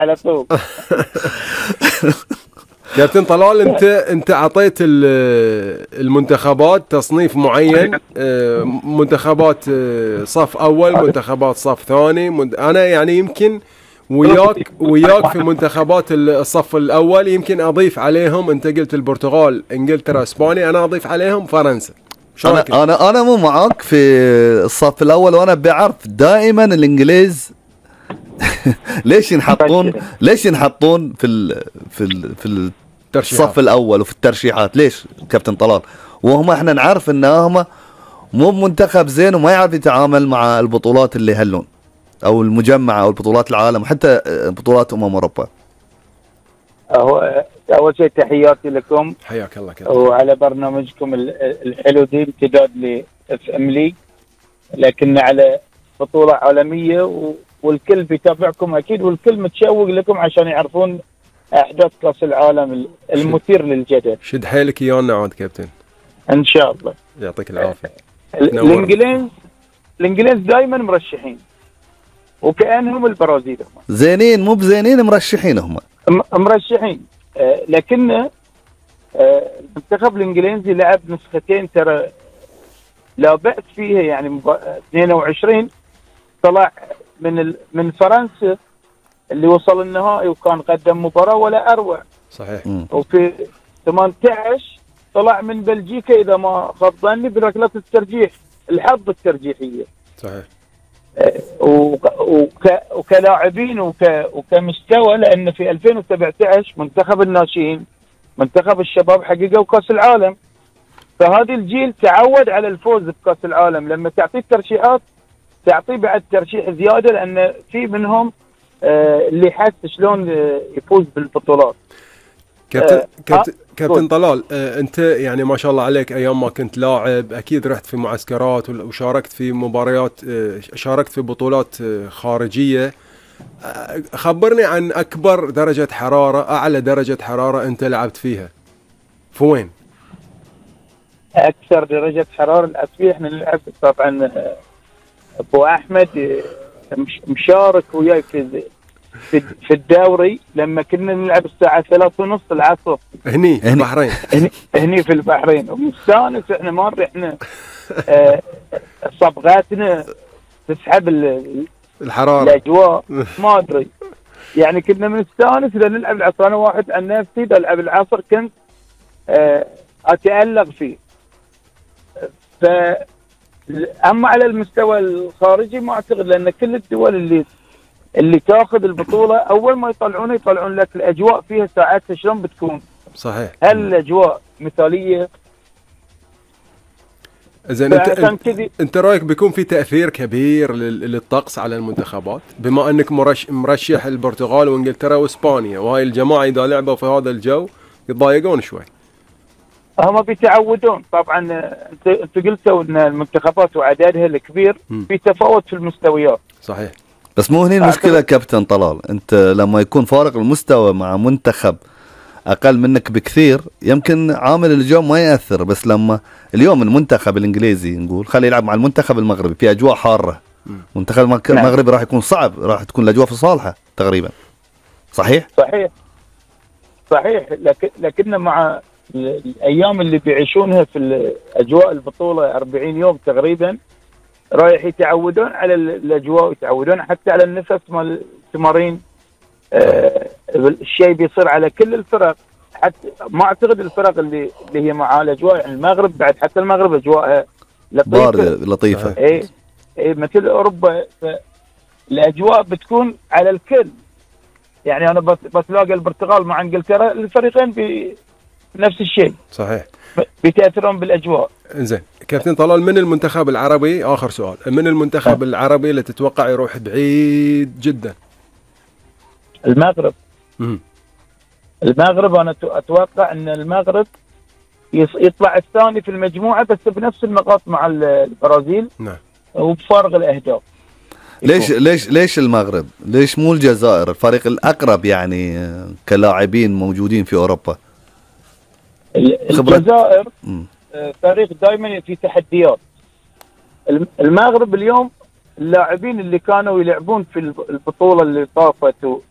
على طول. كابتن طلال، انت اعطيت المنتخبات تصنيف معين، منتخبات صف اول، منتخبات صف ثاني، انا يعني يمكن وياك في منتخبات الصف الاول، يمكن اضيف عليهم، انت قلت البرتغال، انجلترا، اسبانيا، انا اضيف عليهم فرنسا. انا مو معاك في الصف الاول، وانا بعرف دائما الانجليز ليش ينحطون في الصف الاول وفي الترشيحات. ليش كابتن طلال؟ وهم احنا نعرف ان هم مو منتخب زين وما يعرف يتعامل مع البطولات اللي هاللون او المجمعه او البطولات العالم، حتى بطولات اوروبا. اول شيء تحياتي لكم، حياك الله كابتن، وعلى برنامجكم الحلو دي، امتداد لاف ام ليج، لكن على بطوله عالميه والكل بيتابعكم اكيد، والكل متشوق لكم عشان يعرفون احداث كاس العالم المثير للجدل. شد حيلك ايانا عاد كابتن ان شاء الله. يعطيك العافيه. الانجليز دائما مرشحين، وكأنهم البرازيل هم زينين مو بزينين، مرشحين هم مرشحين. لكن المنتخب الانجليزي لعب نسختين ترى لا بأس فيها، يعني 22 طلع من فرنسا اللي وصل النهائي وكان قدم مباراة ولا أروع. صحيح. وفي 18 طلع من بلجيكا إذا ما خاب ظني بركلات الترجيح، الحظ الترجيحية. صحيح. وكلاعبين وكمستوى، لأن في 2017 منتخب الناشئين، منتخب الشباب، حققوا كأس العالم. فهذا الجيل تعود على الفوز بكأس العالم، لما تعطيه الترشيحات تعطيه بعد ترشيح زيادة، لأن في منهم اللي حس شلون يفوز بالبطولات. كابتن طلال، انت يعني ما شاء الله عليك، ايام ما كنت لاعب اكيد رحت في معسكرات وشاركت في مباريات، شاركت في بطولات خارجية. خبرني عن اكبر درجة حرارة، اعلى درجة حرارة انت لعبت فيها في وين؟ اكثر درجة حرارة لعبت فيها، احنا نلعب طبعا ابو احمد مشارك وياي في الدوري، لما كنا نلعب الساعة 3:30 العصر هني في البحرين. هني في البحرين، ومستانس احنا ما رحنا. صبغاتنا تسحب الحرارة، الاجواء، ما ادري يعني كنا مستانس اذا نلعب العصر. انا واحد عن نفسي اذا العب العصر كنت اتألق فيه. اما على المستوى الخارجي ما اعتقد، لان كل الدول اللي تاخذ البطوله اول ما يطلعون لك الاجواء فيها ساعات شلون بتكون. صحيح. هل الاجواء مثاليه؟ زين، انت رايك بيكون في تاثير كبير للطقس على المنتخبات، بما انك مرشح البرتغال وانجلترا واسبانيا، وهاي الجماعه اذا لعبوا في هذا الجو يتضايقون شوي؟ هم بيتعودون طبعا. انت قلتوا ان المنتخبات وعددها الكبير في تفاوت في المستويات. صحيح. بس مو هني المشكله كابتن طلال، انت لما يكون فارق المستوى مع منتخب اقل منك بكثير يمكن عامل الجو ما ياثر، بس لما اليوم المنتخب الانجليزي نقول خليه يلعب مع المنتخب المغربي في اجواء حاره، منتخب المغربي راح يكون صعب، راح تكون الاجواء في صالحه تقريبا. صحيح. لكن مع الايام اللي بيعيشونها في اجواء البطوله 40 يوم تقريبا، رايح يتعودون على الاجواء ويتعودون حتى على النفس مال التمارين. الشيء بيصير على كل الفرق، حتى ما اعتقد الفرق اللي هي مع الاجواء، يعني المغرب بعد، حتى المغرب اجواءها لطيفه. اي مثل اوروبا، الاجواء بتكون على الكل. يعني انا بتلاقي البرتغال مع انجلترا، الفريقين نفس الشيء. صحيح. بيتاثرون بالاجواء. زين كابتن طلال، من المنتخب العربي، اخر سؤال، من المنتخب العربي اللي تتوقع يروح بعيد جدا؟ المغرب انا اتوقع ان المغرب يطلع الثاني في المجموعه، بس بنفس النقاط مع البرازيل. نعم. وبفارق الاهداف. ليش المغرب؟ ليش مو الجزائر، الفريق الاقرب يعني كلاعبين موجودين في اوروبا؟ الجزائر فريق دائما في تحديات. المغرب اليوم اللاعبين اللي كانوا يلعبون في البطوله اللي طافت